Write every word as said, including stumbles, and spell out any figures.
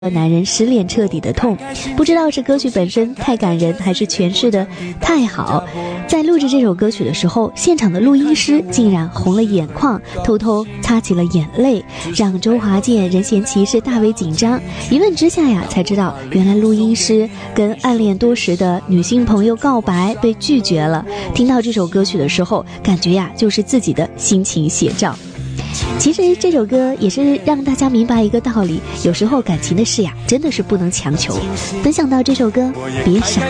男人失恋彻底的痛，不知道是歌曲本身太感人，还是诠释的太好。在录制这首歌曲的时候，现场的录音师竟然红了眼眶，偷偷擦起了眼泪，让周华健、任贤齐是大为紧张。一问之下呀，才知道原来录音师跟暗恋多时的女性朋友告白被拒绝了。听到这首歌曲的时候，感觉呀就是自己的心情写照。其实这首歌也是让大家明白一个道理，有时候感情的事呀真的是不能强求。分享到这首歌，别傻